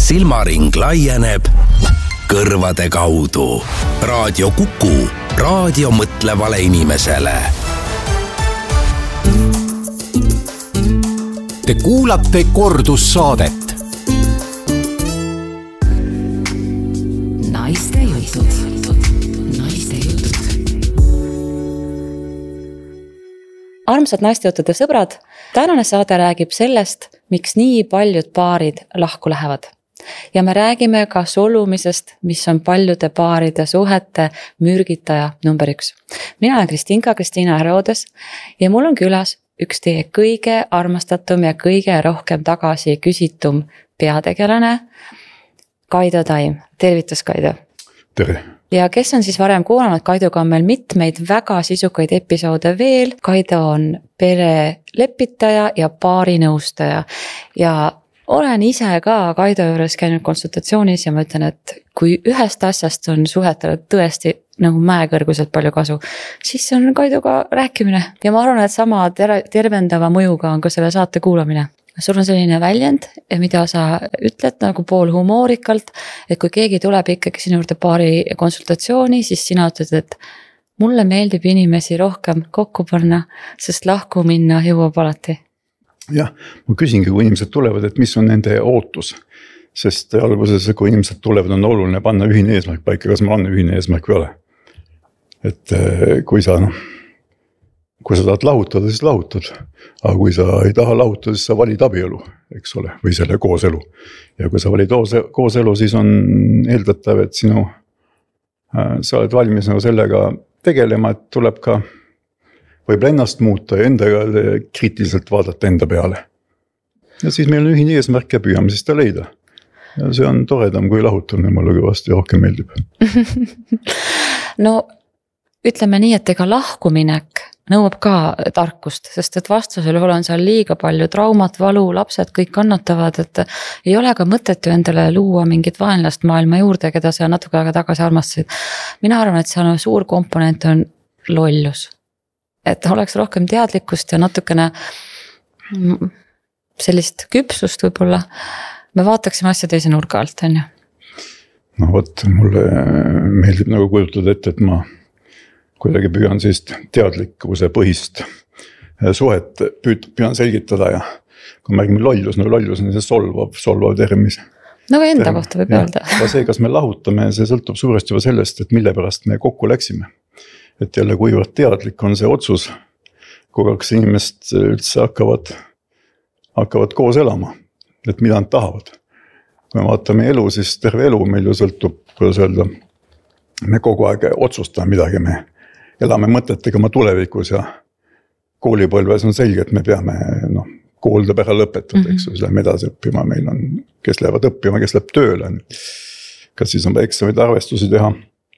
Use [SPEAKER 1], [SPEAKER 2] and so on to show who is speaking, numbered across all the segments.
[SPEAKER 1] silmaring laieneb kõrvade kaudu. Raadio Kuku, raadio mõtlevale inimesele.
[SPEAKER 2] Te kuulate kordussaadet.
[SPEAKER 3] Naiste jutud. Armsad naistejuttude sõbrad, tänane saade räägib sellest, miks nii paljud paarid lahku lähevad. Ja me räägime ka solumisest, mis on paljude paaride suhete mürgitaja number 1. Mina olen Kristiina Herodes ja mul on külas üks teie kõige armastatum ja kõige rohkem tagasi küsitum peategelane, Kaido Taim. Tervitus, Kaido!
[SPEAKER 4] Tere!
[SPEAKER 3] Ja kes on siis varem kuulanud, Kaidoga on meil mitmeid väga sisukaid episoode veel. Kaido on perelepitaja ja paarinõustaja ja olen ise ka Kaido juures käinud konsultatsioonis ja ma ütlen, et kui ühest asjast on suhetele tõesti nagu mäekõrguselt palju kasu, siis on Kaidoga rääkimine. Ja ma arvan, et sama tervendava mõjuga on ka selle saate kuulamine. Sul on selline väljend, mida sa ütled nagu pool humoorikalt, et kui keegi tuleb ikkagi sinu juurde paari konsultatsiooni, siis sina ütled, et mulle meeldib inimesi rohkem kokku panna, sest lahku minna jõuab alati.
[SPEAKER 4] Jah, ma küsingi, kui inimesed tulevad, et mis on nende ootus, sest alguses, kui inimesed tulevad, on oluline panna ühine eesmärk paika, kas ma annan ühine eesmärk või ole. Et kui sa tahad lahutada, siis lahutad. Aga kui sa ei taha lahutada, siis sa valid abielu, eks ole, või selle kooselu. Ja kui sa valid kooselu, siis on eeldatav, et sa oled valmis nagu sellega tegelema, et tuleb ka võib ennast muuta ja endaga kriitiliselt vaadata enda peale. Ja siis meil on ühine eesmärk ja püüame siis ta leida. Ja see on toredam kui lahutamine, mulle vasti rohkem meeldib.
[SPEAKER 3] No ütleme nii, et ega lahkuminek nõuab ka tarkust, sest et vastusel juhul on seal liiga palju traumat, valu, lapsed kõik kannatavad, et ei ole ka mõtet ju endale luua mingit vaenlast maailma juurde, keda sa natuke aega tagasi armastasid. Mina arvan, et seal on suur komponent on lollus. Et oleks rohkem teadlikkust ja natukene sellist küpsust võib-olla. Me vaataksime asja teise nurga alt, on ju?
[SPEAKER 4] No vot, mulle meeldib nagu kujutada ette, et ma kuidagi püüan sellist teadlikkuse põhist suhet püüan selgitada ja kui märgime lollus, no lollus on see solvav termis.
[SPEAKER 3] No enda kohta võib öelda.
[SPEAKER 4] Ja see, kas me lahutame, see sõltub suuresti juba sellest, et mille pärast me kokku läksime. Et jälle kuivõrd teadlik on see otsus, kui kaks inimest üldse hakkavad koos elama, et mida nad tahavad. Kui me vaatame elu, siis terve elu meil ju sõltub, kuidas öelda, me kogu aeg otsustame midagi, me elame mõtetega oma tulevikus ja koolipõlves on selge, et me peame koolda pära lõpetada, eks ju, läheme edasi õppima, meil on, kes lähevad õppima, kes läheb tööle. Kas siis on eksamid arvestusi teha,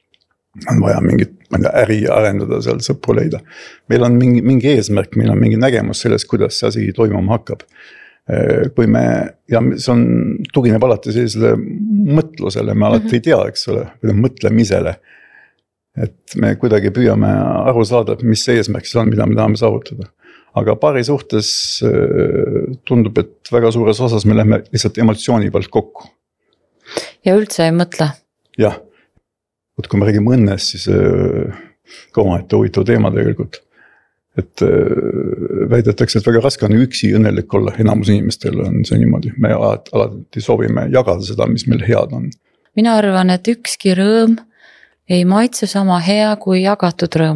[SPEAKER 4] on vaja mingit äri arendada, seal sõpru leida. Meil on mingi eesmärk, meil on mingi nägemus sellest, kuidas see asi toimuma hakkab. Kui ja see on tugineb alati sellisele mõtlusele, me alati ei tea, eks ole, või mõtlemisele. Et me kuidagi püüame aru saada, mis see eesmärk siis on, mida me tahame saavutada. Aga paari suhtes tundub, et väga suures osas me lähme lihtsalt emotsiooni pealt kokku.
[SPEAKER 3] Ja üldse ei mõtle?
[SPEAKER 4] Jah. Kui me räägime õnnest, siis ka omaette huvitav teema tegelikult. Et väidetakse, et väga raske on üksi õnnelik olla, enamus inimestel on see niimoodi. Me alati soovime jagada seda, mis meil head on.
[SPEAKER 3] Mina arvan, et ükski rõõm ei maitse sama hea kui jagatud rõõm.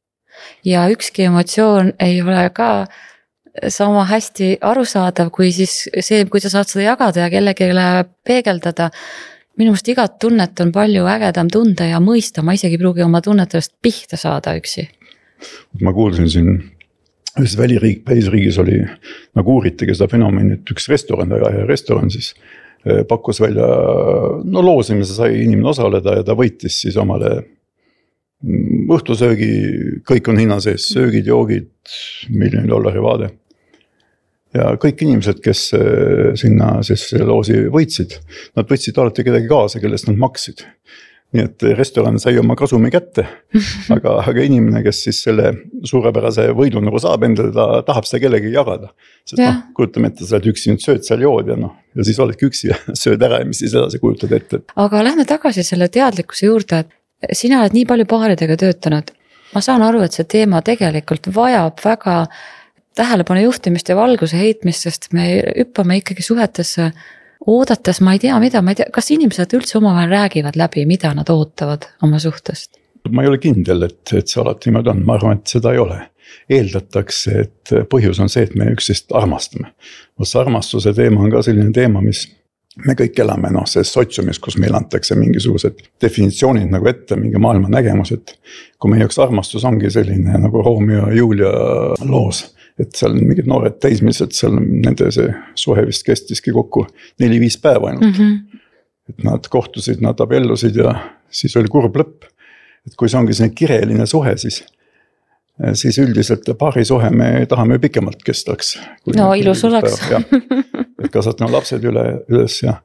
[SPEAKER 3] Ja ükski emotsioon ei ole ka sama hästi arusaadav, kui siis see, kui sa saad seda jagada ja kellegile peegeldada. Minu meelest igat tunnet on palju ägedam tunda ja mõista, ma isegi pruugi oma tunnetest pihta saada üksi.
[SPEAKER 4] Ma kuulsin siin, ühes välisriigis oli, nagu uuriti seda fenomeni, et üks restoran, väga hea restoran siis, pakkus välja, loosimise sai inimene osaleda ja ta võitis siis omale õhtusöögi, kõik on hinna sees, söögid, joogid, $1 miljoni vaade. Ja kõik inimesed, kes sinna siis selle loosi võitsid, nad võtsid alati kedagi kaasa, kellest nad maksid. nii et restoran sai oma kasumi kätte, aga inimene, kes siis selle suurepärase võidu nagu saab endale, ta tahab seda kellegi jagada. Sest kujutame ette, sa oled üksi nüüd sööd seal jood ja ja siis oledki üksi ja sööd ära ja mis siis edasi kujutad ette.
[SPEAKER 3] Aga lähme tagasi selle teadlikkuse juurde, et sina oled nii palju paaridega töötanud. Ma saan aru, et see teema tegelikult vajab väga tähelepanu juhtimist ja valguse heitmist, sest me hüppame ikkagi suhetesse oodates, ma ei tea, kas inimesed üldse omavahel räägivad läbi, mida nad ootavad oma suhtest?
[SPEAKER 4] Ma ei ole kindel, et see alati niimoodi on, ma arvan, et seda ei ole. Eeldatakse, et põhjus on see, et me üksteist armastame. See armastuse teema on ka selline teema, mis me kõik elame selles sotsiumis, kus meil antakse mingisugused definitsioonid nagu ette, mingi maailma nägemus, et kui meie jaoks armastus ongi selline nagu Romeo ja Julia loos, et seal mingid noored teismised, seal nende see suhe vist kestiski kokku 4-5 päeva ainult. Et nad kohtusid, nad abiellusid ja siis oli kurb lõpp. Et kui see ongi selline kireline suhe, siis üldiselt paarisuhe me tahame pikemalt kestaks.
[SPEAKER 3] No ilus oleks.
[SPEAKER 4] Et kasvatame lapsed üles ja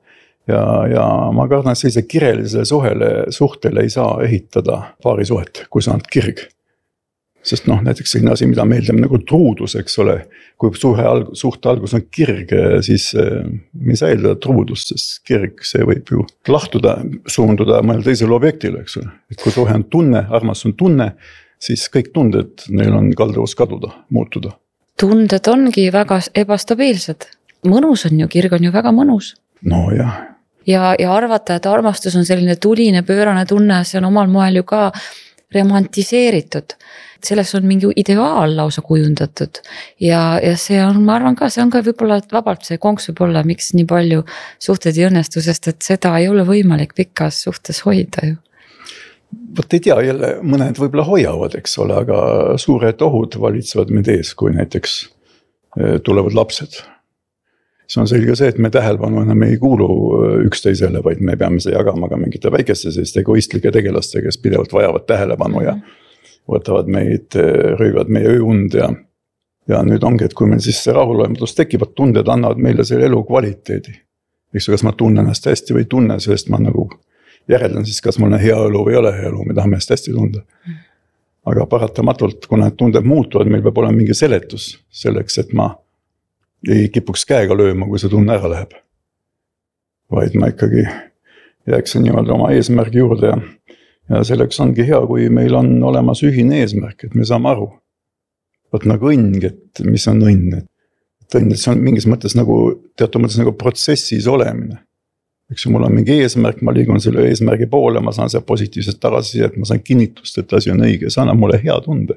[SPEAKER 4] ma kardan, et sellise kirelisele suhtele ei saa ehitada paarisuhet, kui see on kirg. Sest näiteks selline asi, mida meeldib nagu truudus, eks ole, kui suhte algus on kirg, siis me ei saa eeldada truudust, sest kirg, see võib ju lahtuda, suunduda mõnel teisele objektile, eks ole. Et kui suhe on tunne, armastus on tunne, siis kõik tunded, neil on kalduvus kaduda, muutuda.
[SPEAKER 3] Tunded ongi väga ebastabiilsed. Mõnus on ju, kirg on ju väga mõnus.
[SPEAKER 4] No jah.
[SPEAKER 3] Ja arvata, et armastus on selline tuline, pöörane tunne, see on omal moel ju ka romantiseeritud. Selles on mingi ideaal lausa kujundatud ja see on, ma arvan ka, see on ka võib-olla vabalt see konks võib olla, miks nii palju suhted ei õnnestu, sest et seda ei ole võimalik pikas suhtes hoida ju.
[SPEAKER 4] Võt ei tea, jälle mõned võib-olla hoiavad, eks ole, aga suured ohud valitsevad meid ees, kui näiteks tulevad lapsed. See on selge see, et me tähelepanu enam ei kuulu üksteisele, vaid me peame see jagama ka mingite väikeste selliste egoistlike tegelastega, kes pidevalt vajavad tähelepanu ja võtavad meid, röövad meie ööund ja nüüd ongi, et kui meil siis see rahulolematus tekivad, tunded annavad meile selle elu kvaliteedi. Eks kas ma tunnen ennast hästi või ei tunne, sellest ma nagu järeldan siis, kas mul on hea elu või ei ole hea elu, me tahame hästi tunda. Aga paratamatult, kuna need tunded muutuvad, meil peab olema mingi seletus selleks, et ma ei kipuks käega lööma, kui see tunne ära läheb. Vaid ma ikkagi jääksin niimoodi oma eesmärgi juurde ja selleks ongi hea, kui meil on olemas ühine eesmärk, et me saame aru. Võt nagu õnn, et mis on õnn. Õnn, et see on mingis mõttes nagu, teatud mõttes nagu protsessis olemine. Eks mul on mingi eesmärk, ma liigun selle eesmärgi poole, ma saan seal positiivselt tagasi, et ma saan kinnitust, et asi on õige, see annab mulle hea tunde.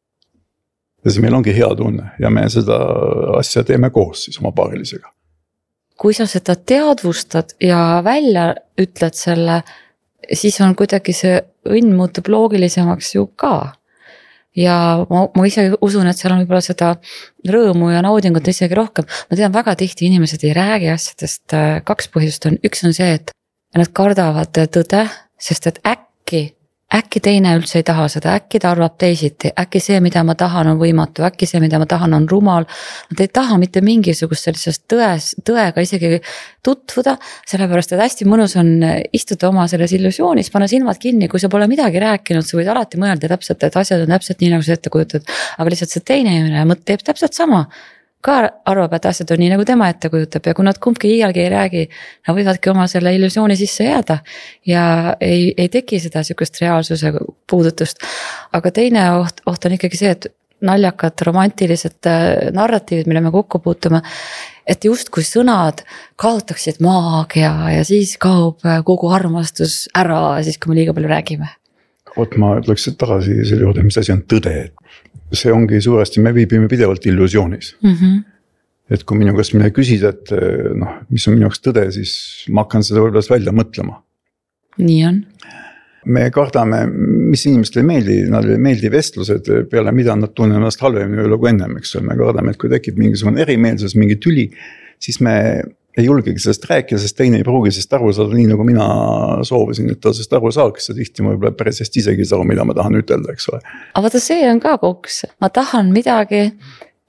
[SPEAKER 4] Ja siis meil ongi hea tunne ja me seda asja teeme koos siis oma paarilisega.
[SPEAKER 3] Kui sa seda teadvustad ja välja ütled selle, siis on kuidagi see õnn muutub loogilisemaks ju ka. Ja ma ise usun, et seal on võib-olla seda rõõmu ja naudingut isegi rohkem. Ma tean, väga tihti inimesed ei räägi asjadest, 2 põhjust on. Üks on see, et nad kardavad tõde, sest et äkki teine üldse ei taha seda, äkki ta arvab teisiti, äkki see, mida ma tahan, on võimatu, äkki see, mida ma tahan, on rumal. Nad ei taha mitte mingisugust sellisest tõega isegi tutvuda, sellepärast, et hästi mõnus on istuda oma selles illusioonis, panna silmad kinni, kui sa pole midagi rääkinud, sa võid alati mõelda täpselt, et asjad on täpselt nii, nagu sa ette kujutad, aga lihtsalt see teine inimene teeb täpselt sama. Ka arvab, et asjad on nii, nagu tema ette kujutab ja kui nad kumbki iialgi ei räägi, nad võivadki oma selle illusiooni sisse jääda ja ei teki seda sükust reaalsuse puudutust. Aga teine oht on ikkagi see, et naljakad romantilised narratiivid, mille me kokku puutume, et just kui sõnad kaotaksid maagia ja siis kaob kogu armastus ära, siis kui me liiga palju räägime.
[SPEAKER 4] Ma ütleks tagasi selle juurde, mis asi on tõde. See ongi suuresti, me viibime pidevalt illusioonis. Et kui minu käest mine küsida, et mis on minu jaoks tõde, siis ma hakkan seda võib-olla välja mõtlema.
[SPEAKER 3] Nii on.
[SPEAKER 4] Me kardame, mis inimestele nad ei meeldi vestlused, peale mida nad tunnen ennast halvemini kui ennem, eks ole. Me kardame, et kui tekib mingisugune erimeelsus, mingi tüli, siis me ei julgegi sellest rääkida, sest teine ei pruugi sest aru saada nii, nagu mina soovisin, et ta sest aru saaks ja tihti ma võib-olla päris hästi isegi saada, mida ma tahan ütelda, eks ole.
[SPEAKER 3] Aga vaata, see on ka koks. Ma tahan midagi,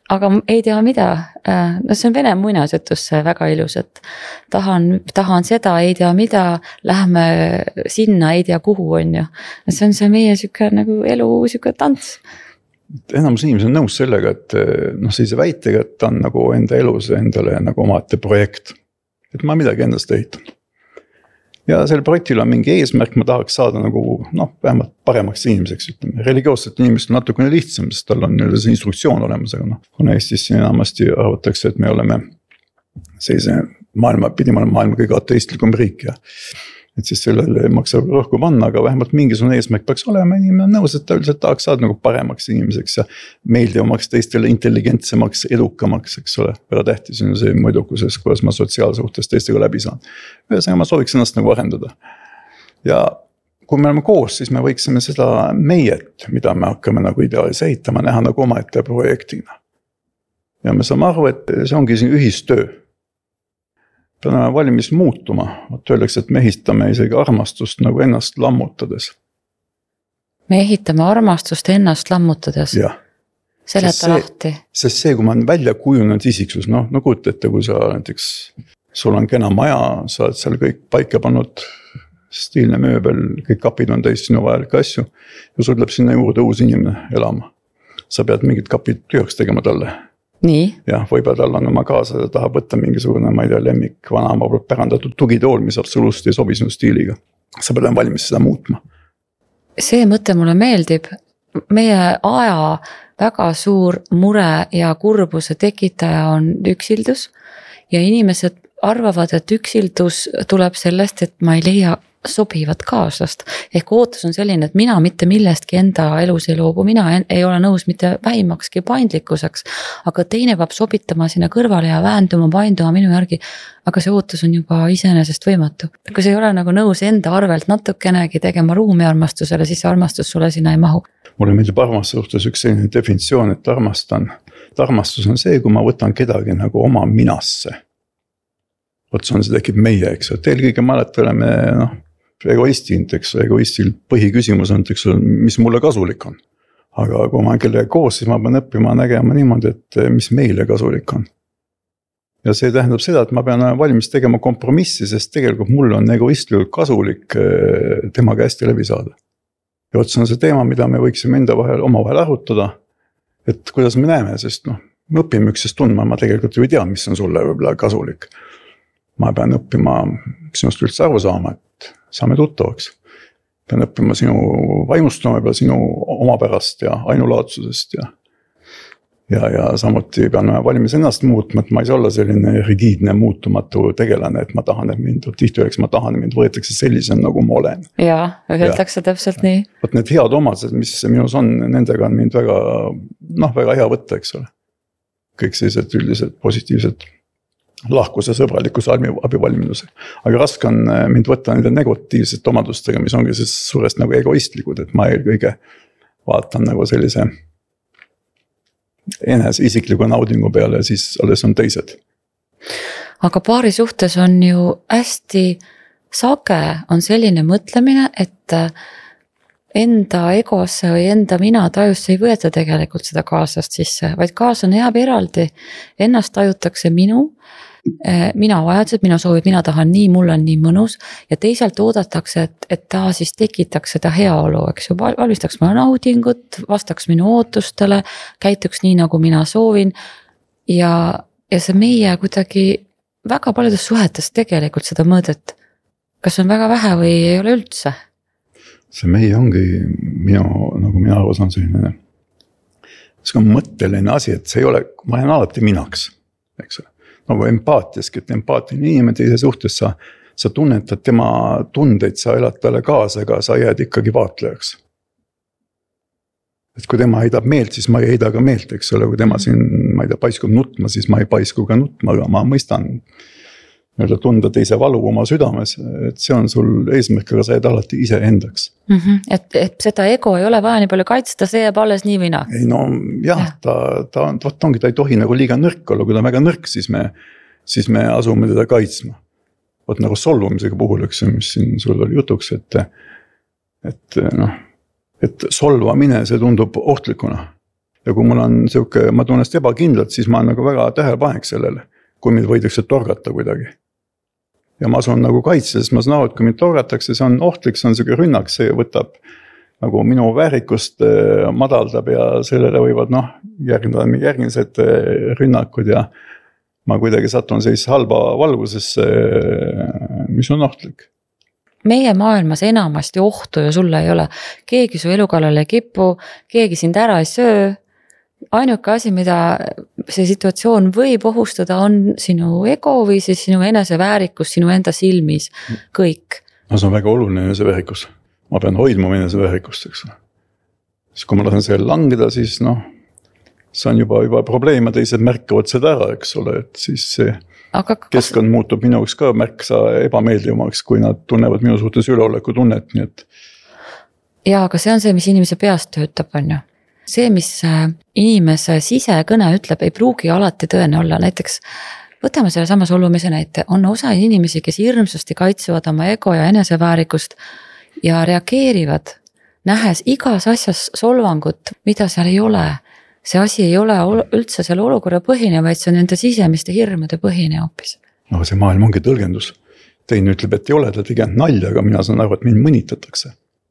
[SPEAKER 3] aga ei tea mida, no see on vene muinasjutus väga ilus, et tahan seda, ei tea mida, lähme sinna, ei tea kuhu on ju. See on see meie siuke nagu elu siuke tants.
[SPEAKER 4] Enamus inimesed on nõus sellega, et sellise väitega, et ta on nagu enda elus endale nagu omate projekt. Et ma midagi endast ehitan. Ja selle projektil on mingi eesmärk, ma tahaks saada nagu vähemalt paremaks inimeseks, ütleme. Religioosset inimest on natukene lihtsam, sest tal on see instruktsioon olemas, aga kuna Eestis enamasti arvatakse, et me oleme sellise maailma kõige ateistlikum riik ja et siis sellele maksab rohku panna, aga vähemalt mingisugune eesmärk peaks olema, inimene on nõus, et ta üldiselt tahaks saada nagu paremaks inimeseks ja meeldivamaks teistele, intelligentsemaks, edukamaks, eks ole. Väga tähtis on see mõidukuses, kuidas ma sotsiaalsuhtes teistega läbi saan. Ühesõnaga ma sooviks ennast nagu arendada. Ja kui me oleme koos, siis me võiksime seda meiet, mida me hakkame nagu ideaalis ehitama, näha nagu omaette projektina. Ja me saame aru, et see ongi siin ühistöö. Peame valmis muutuma, öeldakse, et me ehitame isegi armastust nagu ennast lammutades.
[SPEAKER 3] Me ehitame armastust ennast lammutades?
[SPEAKER 4] Jah.
[SPEAKER 3] Seleta lahti.
[SPEAKER 4] Sest see, kui ma olen välja kujunenud isiksus, no kujuta ette, kui sa näiteks, sul on kena maja, sa oled seal kõik paika pannud, stiilne mööbel, kõik kapid on täis sinu vajalikke asju ja sul tuleb sinna juurde uus inimene elama. Sa pead mingid kapid tühjaks tegema talle.
[SPEAKER 3] Nii.
[SPEAKER 4] Jah, võib-olla tal on oma kaasa ja tahab võtta mingisugune, ma ei tea, lemmik, vanaema pärandatud tugitool, mis absoluutselt ei sobi sinu stiiliga. Sa pead valmis seda muutma.
[SPEAKER 3] See mõte mulle meeldib. Meie aja väga suur mure ja kurbuse tekitaja on üksildus ja inimesed arvavad, et üksildus tuleb sellest, et ma ei leia sobivat kaaslast. Ehk ootus on selline, et mina mitte millestki enda elus ei loobu, mina ei ole nõus mitte vähimakski paindlikkuseks, aga teine peab sobitama sinna kõrvale ja vähenduma, painduma minu järgi, aga see ootus on juba iseenesest võimatu. Kui sa ei ole nagu nõus enda arvelt natukenegi tegema ruumi armastusele, siis see armastus sulle sinna ei mahu.
[SPEAKER 4] Mulle meeldib armastuses üks selline definitsioon, et armastus on see, kui ma võtan kedagi nagu oma minasse. See tekib meie, eks, et eelkõige mälet oleme egoistid, eks, egoistil põhiküsimus on, eks, mis mulle kasulik on. Aga kui ma olen kellega koos, siis ma pean õppima nägema niimoodi, et mis meile kasulik on. Ja see tähendab seda, et ma pean valmis tegema kompromissi, sest tegelikult mul on egoistlikult kasulik temaga hästi läbi saada. Ja see on see teema, mida me võiksime omavahel arutada, et kuidas me näeme, sest me õpime üksteist tundma, ma tegelikult ju ei tea, mis on sulle võib-olla kasulik. Ma pean õppima sinust üldse aru saama, et saame tuttavaks. Pean õppima sinu vaimustama, võib-olla sinu omapärast ja ainulaadsusest ja samuti pean valmis ennast muutma, et ma ei saa olla selline rigiidne muutumatu tegelane, et ma tahan, et tihti öeldakse, ma tahan, et mind võetakse sellisem, nagu ma olen.
[SPEAKER 3] Jaa, öeldakse täpselt nii.
[SPEAKER 4] Võt need head omadused, mis minus on, nendega on mind väga, väga hea võtta, eks ole. Kõik sellised üldised positiivsed lahkuse sõbralikkuse abivalmiduse. Aga raske on mind võtta nende negatiivsete omadustega, mis ongi siis suurest nagu egoistlikud, et ma eelkõige vaatan nagu sellise enese isikliku naudingu peale ja siis alles on teised.
[SPEAKER 3] Aga paari suhtes on ju hästi sage on selline mõtlemine, et enda egosse või enda mina tajusse ei võeta tegelikult seda kaaslast sisse, vaid kaaslane jääb eraldi, ennast tajutakse mina vajadused, mina soovid, mina tahan nii, mul on nii mõnus ja teisalt oodatakse, et ta siis tekitaks seda heaolu, eks ju, valmistaks mulle naudingut, vastaks minu ootustele, käituks nii, nagu mina soovin ja see meie kuidagi väga paljudes suhetes tegelikult seda mõõdet, kas on väga vähe või ei ole üldse?
[SPEAKER 4] See meie ongi nagu mina aru saan selline, see on mõtteline asi, et see ei ole, ma jään alati minaks, eks ole. Nagu empaatiaski, et empaatiline inimene teise suhtes sa tunnetad tema tundeid, sa elad talle kaasa, aga sa jääd ikkagi vaatlejaks. Et kui tema heidab meelt, siis ma ei heida ka meelt, eks ole, kui tema siin, ma ei tea, paiskub nutma, siis ma ei paisku ka nutma, aga ma mõistan tunda teise valu oma südames, et see on sul eesmärk, aga sa jääd alati ise endaks.
[SPEAKER 3] Et seda ego ei ole vaja nii palju kaitsta, see jääb alles nii vina.
[SPEAKER 4] Ei ta ongi, ta ei tohi nagu liiga nõrk olla, kui ta on väga nõrk, siis me asume teda kaitsma. Võt nagu solvumisega puhul, mis siin sul oli jutuks, et solvamine, see tundub ohtlikuna. ja kui mul on sihuke, ma tunnen ennast ebakindlalt, siis ma olen nagu väga tähelepanelik sellele, kui mind võidakse torgata kuidagi. Ja ma asun nagu kaitse, sest ma saan aru, et kui mind torgatakse, see on ohtlik, see on sihuke rünnak, see võtab nagu minu väärikust madaldab ja sellele võivad järgmised rünnakud ja ma kuidagi satun sellise halba valgusesse, mis on ohtlik.
[SPEAKER 3] Meie maailmas enamasti ohtu ju sulle ei ole. Keegi su elukallale ei kipu, keegi sind ära ei söö. Ainuke asi, mida see situatsioon võib ohustada, on sinu ego või siis sinu eneseväärikus sinu enda silmis. Kõik.
[SPEAKER 4] No see on väga oluline eneseväärikus. Ma pean hoidma eneseväärikust, eks. Siis kui ma lasen selle langeda, siis see on juba probleem ja teised märkavad seda ära, eks ole, et siis see keskkond muutub minu jaoks ka märksa ebameeldivamaks, kui nad tunnevad minu suhtes üleoleku tunnet, nii et.
[SPEAKER 3] Ja, aga see on see, mis inimese peast töötab, on ju. See, mis inimese sisekõne ütleb, ei pruugi alati tõene olla, näiteks võtame selle sama solvumise näite, on osa inimesi, kes hirmsasti kaitsevad oma ego ja eneseväärikust ja reageerivad, nähes igas asjas solvangut, mida seal ei ole. See asi ei ole üldse selle olukorra põhine, vaid see on nende sisemiste hirmude põhine hoopis.
[SPEAKER 4] No see maailm ongi tõlgendus. Teine ütleb, et ei ole, ta tegelt nalja, aga mina saan aru, et mind mõnitatakse.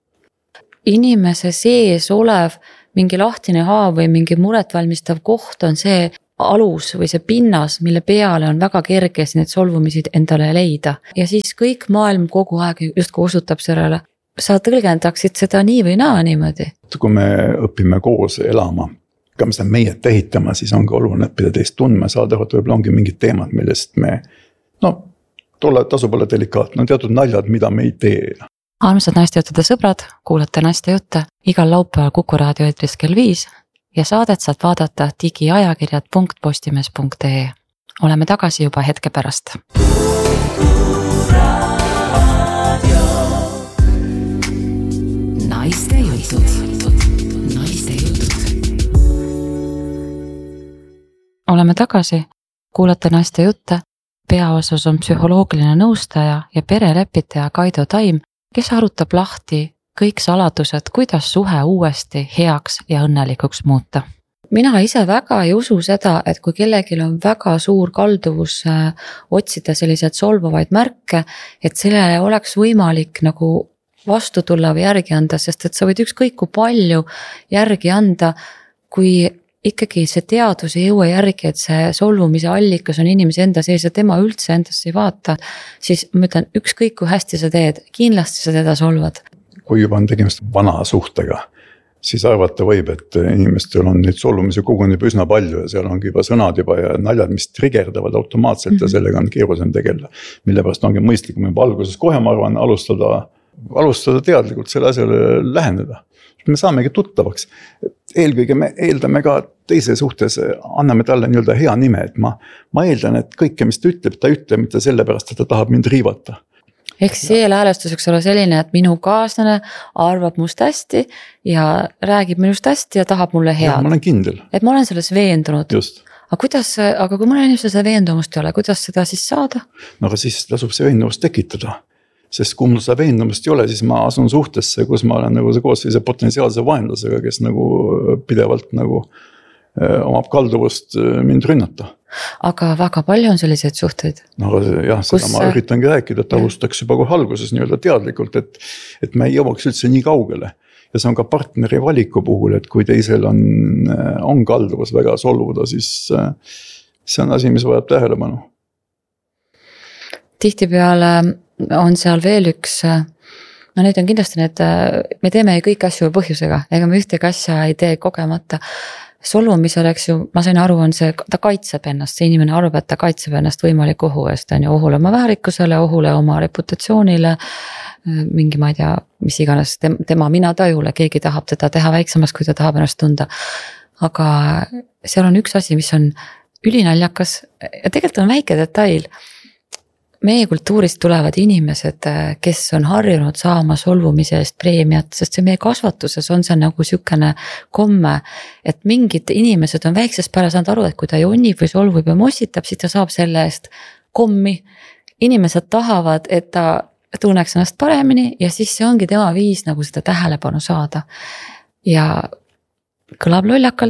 [SPEAKER 3] Inimese sees olev mingi lahtine haav või mingi muret valmistav koht on see alus või see pinnas, mille peale on väga kerge need solvumisid endale leida. Ja siis kõik maailm kogu aeg justkui osutab sellele. Sa tõlgendaksid seda nii või naa niimoodi. Kui
[SPEAKER 4] me õpime koos elama, ka me seda meie ehitama, siis on ka oluline õppida teist tundma, saada, et võib-olla ongi mingid teemad, millest me, tasub olla delikaatne, on teatud naljad, mida me ei tee.
[SPEAKER 3] Armsad naistejuttude sõbrad, kuulate naiste jutte igal laupäeval Kuku raadio eetris kell 5 ja saadet saad vaadata digiajakirjad.postimees.ee. Oleme tagasi juba hetke pärast. Naiste jutud. Oleme tagasi, kuulate naiste jutte, peaosas on psühholoogiline nõustaja ja perelepitaja Kaido Taim, kes arutab lahti kõik saladused, kuidas suhe uuesti heaks ja õnnelikuks muuta. Mina ise väga ei usu seda, et kui kellelgi on väga suur kalduvus otsida selliseid solvavaid märke, et sellele oleks võimalik nagu vastu tulla või järgi anda, sest et sa võid ükskõik kui palju järgi anda, kui ikkagi see teadus ei jõua järgi, et see solvumise allikas on inimese enda sees ja tema üldse endasse ei vaata, siis ma ütlen, ükskõik kui hästi sa teed, kindlasti sa teda solvad.
[SPEAKER 4] Kui juba on tegemist vana suhtega, siis arvata võib, et inimestel on neid solvumisi koguneb üsna palju ja seal ongi juba sõnad juba ja naljad, mis trigerdavad automaatselt ja sellega on keerulisem tegeleda. Mille pärast ongi mõistlikum juba alguses kohe, ma arvan, alustada teadlikult selle asjale läheneda. Me saamegi tuttavaks. Eelkõige me eeldame ka teise suhtes, anname talle nii-öelda hea nime, et ma eeldan, et kõike, mis ta ütleb mitte sellepärast, et ta tahab mind riivata.
[SPEAKER 3] Ehk siis eelhäälestuseks ole selline, et minu kaaslane arvab must hästi ja räägib minust hästi ja tahab mulle head.
[SPEAKER 4] Ma olen kindel.
[SPEAKER 3] Et ma olen selles veendunud.
[SPEAKER 4] Just.
[SPEAKER 3] Aga kui mõne inimesel seda veendumust ei ole, kuidas seda siis saada?
[SPEAKER 4] No aga siis tasub see veendumust tekitada. Sest kui mul seda veendumust ei ole, siis ma asun suhtesse, kus ma olen nagu koos sellise potentsiaalse vaenlasega, kes nagu pidevalt nagu omab kalduvust mind rünnata.
[SPEAKER 3] Aga väga palju on selliseid suhteid.
[SPEAKER 4] No jah, seda ma üritangi rääkida, et alustaks juba kui alguses nii-öelda teadlikult, et me ei jõuaks üldse nii kaugele. Ja see on ka partneri valiku puhul, et kui teisel on kalduvus väga solvuda, siis see on asi, mis vajab tähelepanu.
[SPEAKER 3] Tihtipeale on seal veel üks, need on kindlasti me teeme kõik asju põhjusega, ega me ühtegi asja ei tee kogemata. Solvumisel, eks ju, ma sain aru, on see, ta kaitseb ennast, see inimene arvab, et ta kaitseb ennast võimaliku ohu eest, on ju, ohule oma väärikusele, ohule oma reputatsioonile, mingi, ma ei tea, mis iganes tema minatajule, keegi tahab teda teha väiksemast, kui ta tahab ennast tunda. Aga seal on üks asi, mis on ülinaljakas ja tegelikult on väike detail. Meie kultuurist tulevad inimesed, kes on harjunud saama solvumise eest preemiat, sest see meie kasvatuses on see nagu sükene komme, et mingid inimesed on väiksest peale saanud aru, et kui ta jonnib või solvub ja mossitab, siis ta saab selle eest kommi. Inimesed tahavad, et ta tunneks ennast paremini ja siis see ongi tema viis nagu seda tähelepanu saada. Ja kõlab lollakalt,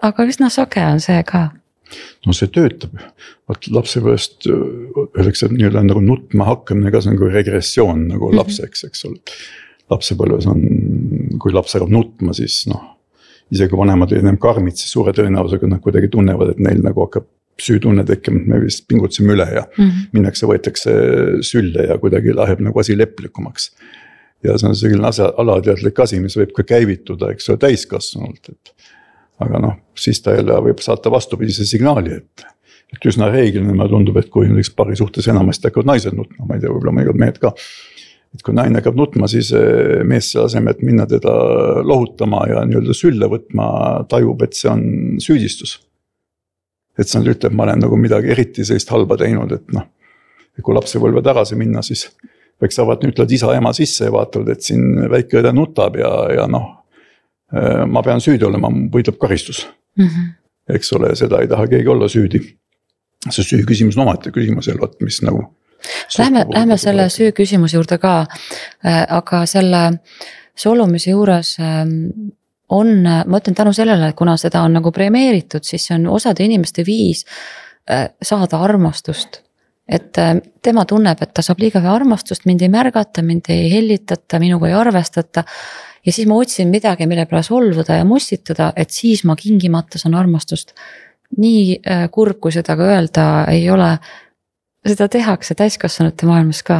[SPEAKER 3] aga üsna sage on see ka.
[SPEAKER 4] No see töötab, vaat lapsepõlvest öeldakse, et nii-öelda nagu nutma hakkamine ka see on nagu regressioon nagu lapseks, eks ole. Lapsepõlves on, kui laps hakkab nutma, siis isegi kui vanemad ennem karmid, siis suure tõenäosusega nad kuidagi tunnevad, et neil nagu hakkab süütunne tekkima, et me vist pingutsime üle ja minnakse, võetakse sülle ja kuidagi läheb nagu asi leplikumaks. Ja see on selline alateadlik asi, mis võib ka käivituda, eks ole, täiskasvanult, aga siis ta jälle võib saata vastupidise signaali, et üsna reeglina ma tundub, et kui näiteks paari suhtes enamasti hakkavad naised nutma, ma ei tea, võib-olla mõnikord mehed ka. Et kui naine hakkab nutma, siis mees selle asemel, et minna teda lohutama ja nii-öelda sülle võtma, tajub, et see on süüdistus. Et see ütleb, ma olen nagu midagi eriti sellist halba teinud, et kui lapsepõlve tagasi minna, siis võiks saavad ütled isa ema sisse ja vaatavad, et siin väike õde nutab ja ma pean süüdi olema, võitleb karistus. Eks ole, seda ei taha keegi olla süüdi. See süü küsimus on omati küsimus, mis nagu...
[SPEAKER 3] Lähme selle süü küsimuse juurde ka, aga selle solumise juures on, ma ütlen tänu sellele, et kuna seda on nagu premeeritud, siis see on osade inimeste viis saada armastust. Et tema tunneb, et ta saab liiga vähe armastust, mind ei märgata, mind ei hellitata, minuga ei arvestata. Ja siis ma otsin midagi, mille peale solvuda ja mustitada, et siis ma kingimata saan armastust. Nii kurb, kui seda ka öelda ei ole, seda tehakse täiskasvanute maailmas ka.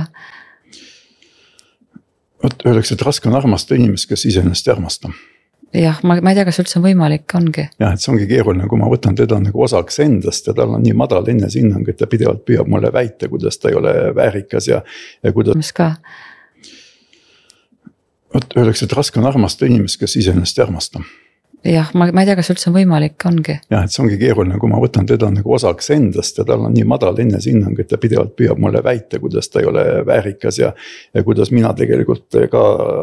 [SPEAKER 4] Öeldakse, et raske on armastada inimest, kes iseennast ei armasta.
[SPEAKER 3] Jah, ma ei tea, kas üldse on võimalik, ongi.
[SPEAKER 4] Jah, et see ongi keeruline, kui ma võtan teda nagu osaks endast ja tal on nii madal enesehinnang, et ta pidevalt püüab mulle väita, kuidas ta ei ole väärikas ja kuidas...
[SPEAKER 3] Mis ka?
[SPEAKER 4] Öeldakse, et raske on armastada inimest, kes iseennast ei armasta.
[SPEAKER 3] Jah, ma ei tea, kas üldse on võimalik, ongi.
[SPEAKER 4] Jah, et see ongi keeruline, kui ma võtan teda nagu osaks endast ja tal on nii madal enesehinnang, et ta pidevalt püüab mulle väita, kuidas ta ei ole väärikas ja kuidas mina tegelikult ka